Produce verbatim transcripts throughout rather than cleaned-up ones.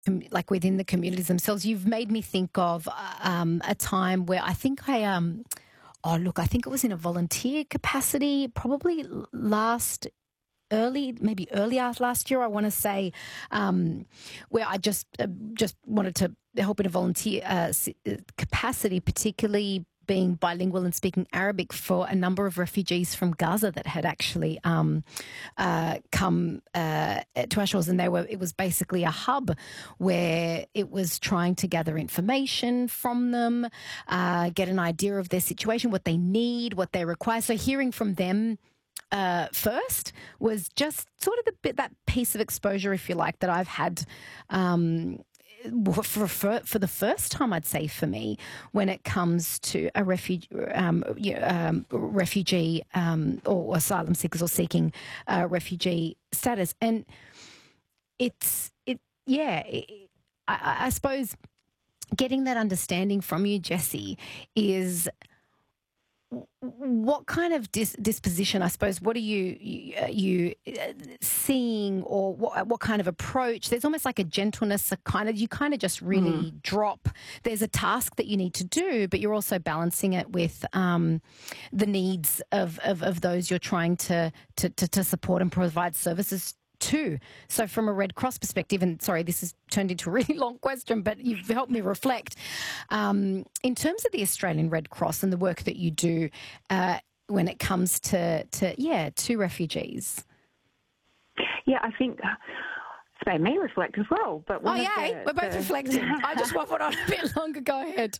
com- like within the communities themselves. You've made me think of uh, um, a time where I think I um oh look, I think it was in a volunteer capacity, probably l- last early, maybe earlier last year, I want to say, um, where I just uh, just wanted to help in a volunteer uh, s- uh, capacity, particularly being bilingual and speaking Arabic for a number of refugees from Gaza that had actually um, uh, come uh, to our shores, and they were. It was basically a hub where it was trying to gather information from them, uh, get an idea of their situation, what they need, what they require. So hearing from them uh, first was just sort of the bit that piece of exposure, if you like, that I've had. Um, for, for for the first time, I'd say for me, when it comes to a refugee, um, you know, um, refugee um, or asylum seekers or seeking uh, refugee status, and it's it yeah, it, I, I suppose getting that understanding from you, Jessie, is what kind of dis- disposition, I suppose, what are you you, uh, you uh, seeing, or what, what kind of approach? There's almost like a gentleness, a kind of, you kind of just really Mm. drop. There's a task that you need to do, but you're also balancing it with um, the needs of, of, of those you're trying to, to, to, to support and provide services to. So from a Red Cross perspective, and sorry, this has turned into a really long question, but you've helped me reflect. Um, in terms of the Australian Red Cross and the work that you do uh, when it comes to, to, yeah, to refugees. Yeah, I think it's made me reflect as well. But one oh, of yay, the, we're both the... reflecting. I just waffled on a bit longer. Go ahead.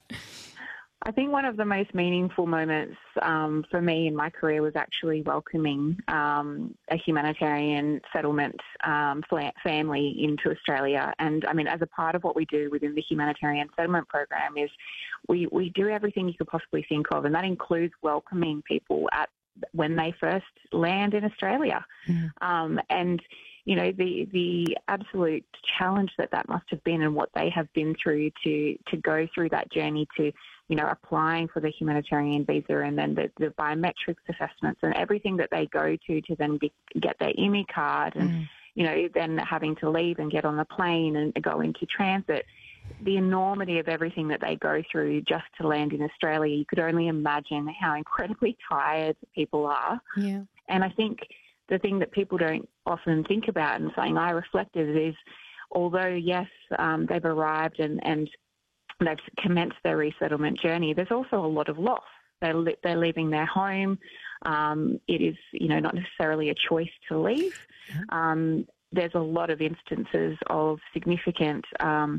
I think one of the most meaningful moments um, for me in my career was actually welcoming um, a humanitarian settlement um, family into Australia. And I mean, as a part of what we do within the humanitarian settlement program is we, we do everything you could possibly think of, and that includes welcoming people at when they first land in Australia. Mm-hmm. Um, and you know, the the absolute challenge that that must have been, and what they have been through to to go through that journey to, you know, applying for the humanitarian visa, and then the, the biometrics assessments and everything that they go to to then be, get their I M E card, and, mm. you know, then having to leave and get on the plane and go into transit. The enormity of everything that they go through just to land in Australia, you could only imagine how incredibly tired people are. Yeah. And I think the thing that people don't often think about, and something I reflected, is although, yes, um, they've arrived and, and they've commenced their resettlement journey, there's also a lot of loss. They're, li- they're leaving their home. Um, it is, you know, not necessarily a choice to leave. Yeah. Um, there's a lot of instances of significant, um,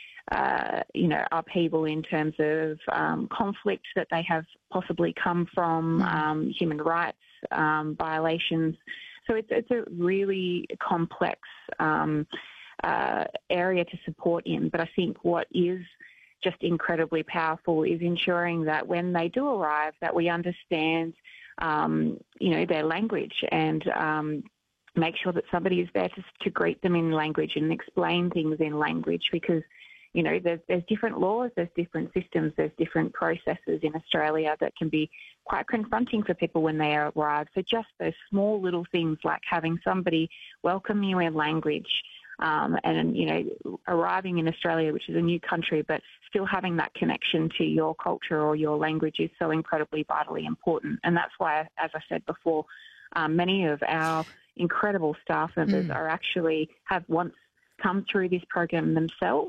uh, you know, upheaval in terms of um, conflict that they have possibly come from, mm. um, human rights um, violations. So it's, it's a really complex um, uh, area to support in. But I think what is just incredibly powerful is ensuring that when they do arrive, that we understand, um, you know, their language, and um, make sure that somebody is there to, to greet them in language and explain things in language, because, you know, there's, there's different laws, there's different systems, there's different processes in Australia that can be quite confronting for people when they arrive. So just those small little things like having somebody welcome you in language, Um, and, you know, arriving in Australia, which is a new country, but still having that connection to your culture or your language is so incredibly vitally important. And that's why, as I said before, um, many of our incredible staff members mm. are actually have once come through this program themselves,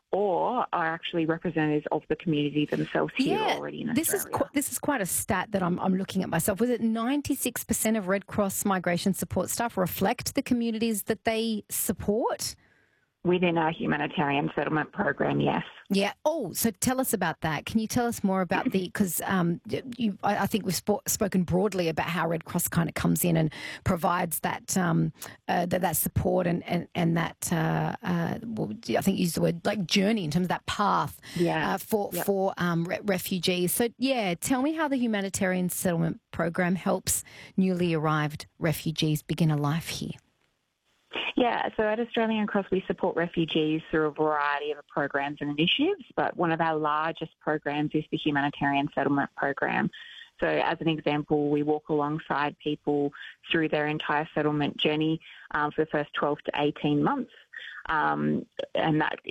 or are actually representatives of the community themselves here yeah, already in this Australia. Is qu- this is quite a stat that I'm, I'm looking at myself. Was it ninety-six percent of Red Cross migration support staff reflect the communities that they support? Within our humanitarian settlement program, yes. Yeah. Oh, so tell us about that. Can you tell us more about the, because um, you, I, I think we've sp- spoken broadly about how Red Cross kind of comes in and provides that um, uh, that, that support and, and, and that, uh, uh, well, I think you used the word like journey in terms of that path yeah. uh, for, yep. for um, re- refugees. So, yeah, tell me how the humanitarian settlement program helps newly arrived refugees begin a life here. Yeah, so at Australian Cross we support refugees through a variety of programs and initiatives, but one of our largest programs is the Humanitarian Settlement Program. So as an example, we walk alongside people through their entire settlement journey um, for the first twelve to eighteen months. Um, and that